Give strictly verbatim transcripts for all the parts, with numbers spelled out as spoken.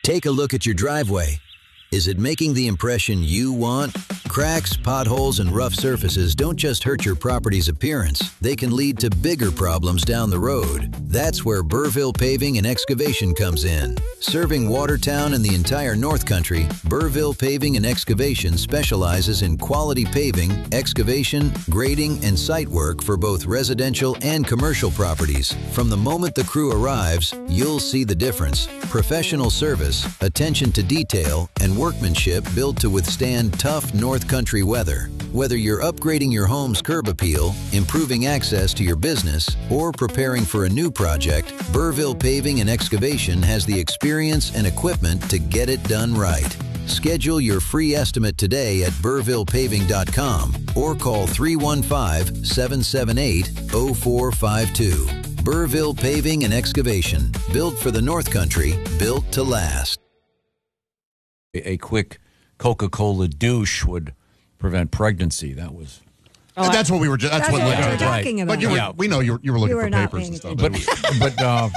Take a look at your driveway. Is it making the impression you want? Cracks, potholes, and rough surfaces don't just hurt your property's appearance. They can lead to bigger problems down the road. That's where Burville Paving and Excavation comes in. Serving Watertown and the entire North Country, Burville Paving and Excavation specializes in quality paving, excavation, grading, and site work for both residential and commercial properties. From the moment the crew arrives, you'll see the difference. Professional service, attention to detail, and workmanship built to withstand tough North Country weather. Whether you're upgrading your home's curb appeal, improving access to your business, or preparing for a new project, Burville Paving and Excavation has the experience and equipment to get it done right. Schedule your free estimate today at burville paving dot com or call three one five, seven seven eight, zero four five two. Burville Paving and Excavation, built for the North Country, built to last. A quick Coca-Cola douche would prevent pregnancy. That was. Oh, that's what we were. Just, that's, that's what, what we we were right. talking about. But you were, yeah. we know you were, you were looking you were for not papers and stuff. But but uh,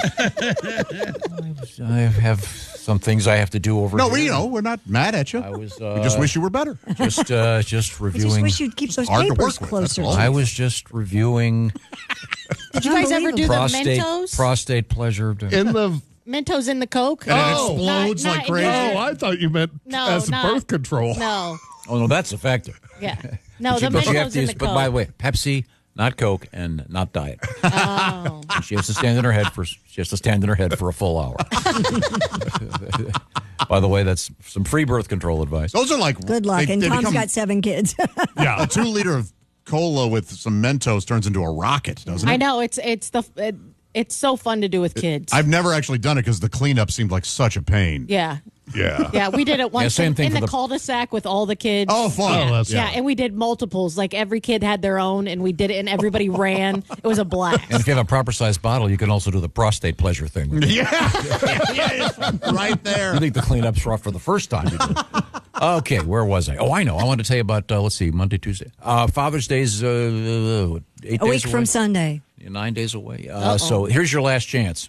I have some things I have to do over no, here. we know we're not mad at you. I was. Uh, we just wish you were better. Just uh, just I reviewing. just wish you'd keep those hard to papers work with, closer. that's all. I was just reviewing Did you guys ever do the prostate Mentos? prostate pleasure. To, In the Mentos in the Coke? And it Oh. explodes Not- like not crazy. in Oh, I thought you meant No, as not- birth control. No. oh no, that's effective. Yeah. No, the but you have Mentos to in use, the but Coke. by the way, Pepsi, not Coke, and not Diet. Oh. And she has to stand in her head for she has to stand in her head for a full hour. By the way, that's some free birth control advice. Those are like Good luck. they- and they Tom's become- got seven kids. Yeah, a two liter of cola with some Mentos turns into a rocket, doesn't it? I know. It's it's the it, it's so fun to do with kids. I've never actually done it because the cleanup seemed like such a pain. yeah. Yeah. Yeah, we did it once same in, thing in for the, the- cul-de-sac with all the kids. Oh, fun. Yeah. Oh, that's- yeah, and we did multiples. Like every kid had their own, and we did it, and everybody ran. It was a blast. And if you have a proper sized bottle, you can also do the prostate pleasure thing. Yeah, yeah, yeah, right there. I think the cleanup's rough for the first time. You did. Okay, where was I? Oh, I know. I want to tell you about, uh, let's see, Monday, Tuesday. Uh, Father's Day's uh, eight A days week away. from Sunday. Nine days away. Uh, so here's your last chance.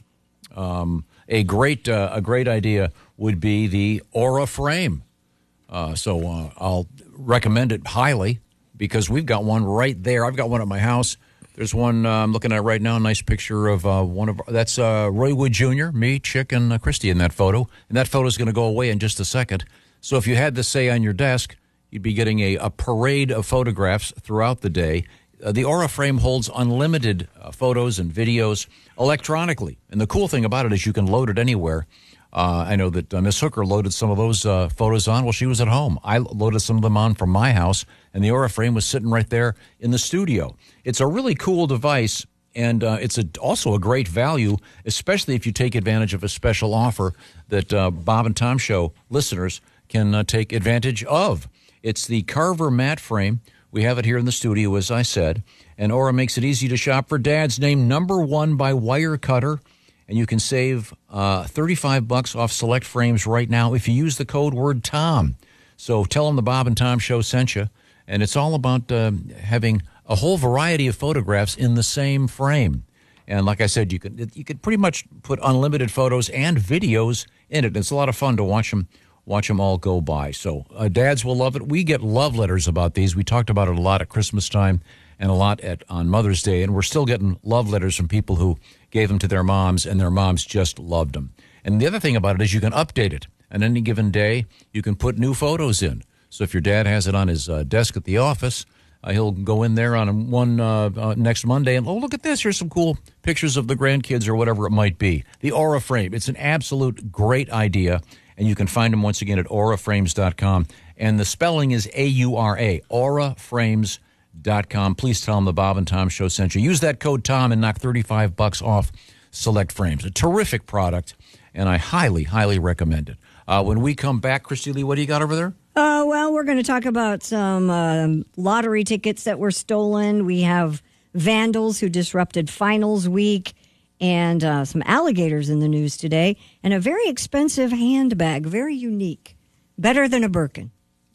Um, a great uh, a great idea would be the Aura frame. Uh, so uh, I'll recommend it highly because we've got one right there. I've got one at my house. There's one uh, I'm looking at right now. A nice picture of uh, one of that's uh, Roy Wood Junior, me, Chick, and uh, Christy in that photo. And that photo is going to go away in just a second. So if you had this, say, on your desk, you'd be getting a, a parade of photographs throughout the day. Uh, the Aura frame holds unlimited uh, photos and videos electronically. And the cool thing about it is you can load it anywhere. Uh, I know that uh, Miss Hooker loaded some of those uh, photos on while she was at home. I loaded some of them on from my house, and the Aura frame was sitting right there in the studio. It's a really cool device, and uh, it's a, also a great value, especially if you take advantage of a special offer that uh, Bob and Tom Show listeners can uh, take advantage of. It's the Carver mat frame. We have it here in the studio, as I said, and Aura makes it easy to shop for dads. Named number one by Wirecutter. And you can save uh, thirty-five bucks off select frames right now if you use the code word Tom. So tell them the Bob and Tom Show sent you. And it's all about uh, having a whole variety of photographs in the same frame. And like I said, you could you could pretty much put unlimited photos and videos in it. It's a lot of fun to watch them watch them all go by. So uh, dads will love it. We get love letters about these. We talked about it a lot at Christmas time and a lot at on Mother's Day. And we're still getting love letters from people who gave them to their moms, and their moms just loved them. And the other thing about it is you can update it. On any given day, you can put new photos in. So if your dad has it on his uh, desk at the office, uh, he'll go in there on one uh, uh, next Monday and, oh, look at this. Here's some cool pictures of the grandkids or whatever it might be. The Aura frame. It's an absolute great idea, and you can find them once again at aura frames dot com. And the spelling is A U R A, aura frames dot com. Please tell them the Bob and Tom Show sent you. Use that code Tom and knock thirty-five bucks off select frames. A terrific product, and I highly, highly recommend it. Uh, when we come back, Christy Lee, what do you got over there? Uh, well, we're going to talk about some um, lottery tickets that were stolen. We have vandals who disrupted finals week, and uh, some alligators in the news today, and a very expensive handbag, very unique. Better than a Birkin.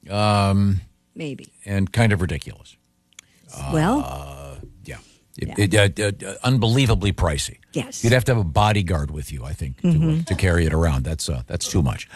Um, Maybe. And kind of ridiculous. Well, uh, yeah. Yeah. It, it, uh, uh, unbelievably pricey. Yes. You'd have to have a bodyguard with you, I think, to, Mhm. uh, to carry it around. That's uh, that's too much.